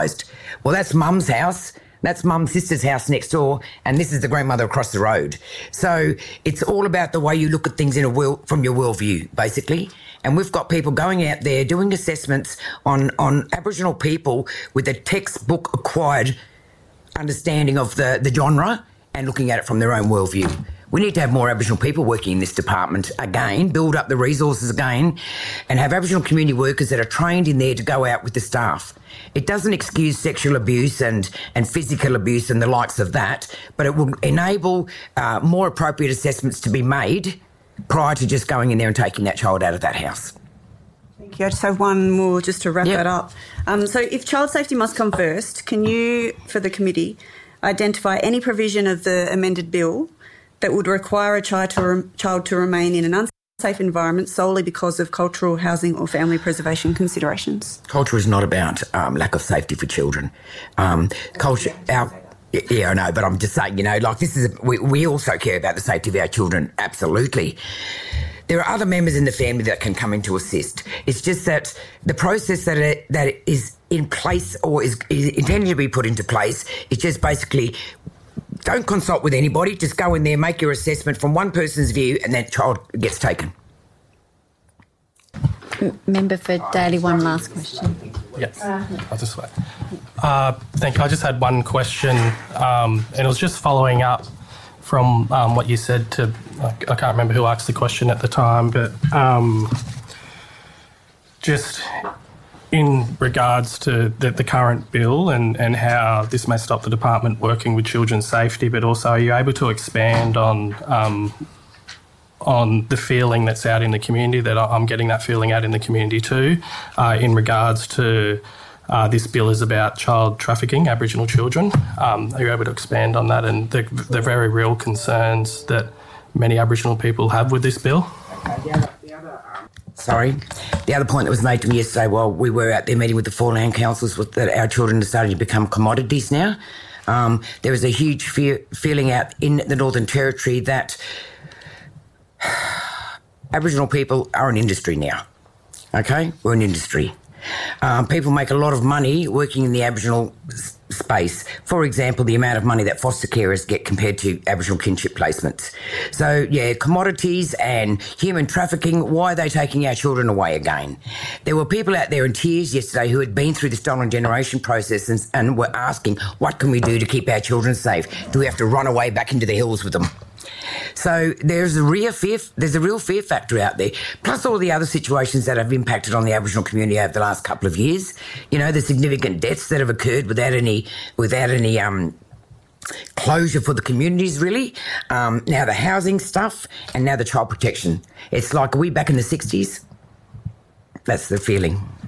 Well, that's mum's house. That's mum's sister's house next door, and this is the grandmother across the road. So it's all about the way you look at things from your worldview, basically. And we've got people going out there doing assessments on Aboriginal people with a textbook acquired understanding of the genre and looking at it from their own worldview. We need to have more Aboriginal people working in this department again, build up the resources again, and have Aboriginal community workers that are trained in there to go out with the staff. It doesn't excuse sexual abuse and physical abuse and the likes of that, but it will enable more appropriate assessments to be made prior to just going in there and taking that child out of that house. Thank you. I just have one more just to wrap that up. So if child safety must come first, can you, for the committee, identify any provision of the amended bill that would require a child to remain in an unsafe environment solely because of cultural, housing or family preservation considerations? Culture is not about lack of safety for children. Culture... Yeah, I know, but I'm just saying, we also care about the safety of our children, absolutely. There are other members in the family that can come in to assist. It's just that the process that is in place or is intended to be put into place is just basically... Don't consult with anybody. Just go in there, make your assessment from one person's view, and that child gets taken. Member for Daly, one last question. Yes, I'll just wait. Thank you. I just had one question, and it was just following up from what you said to... I can't remember who asked the question at the time, but just... in regards to the current bill and how this may stop the department working with children's safety, but also are you able to expand on the feeling that's out in the community, that I'm getting that feeling out in the community too, in regards to this bill is about child trafficking, Aboriginal children. Are you able to expand on that and the very real concerns that many Aboriginal people have with this bill? The other point that was made to me yesterday while we were out there meeting with the 4 land councils was that our children are starting to become commodities now. There is a huge feeling out in the Northern Territory that Aboriginal people are an industry now. Okay? We're an industry. People make a lot of money working in the Aboriginal space. For example, the amount of money that foster carers get compared to Aboriginal kinship placements. So, commodities and human trafficking, why are they taking our children away again? There were people out there in tears yesterday who had been through the stolen generation process and were asking, what can we do to keep our children safe? Do we have to run away back into the hills with them? So there's a real fear factor out there, plus all the other situations that have impacted on the Aboriginal community over the last couple of years. The significant deaths that have occurred without any closure for the communities, really. Now the housing stuff and now the child protection. It's like, are we back in the 60s? That's the feeling.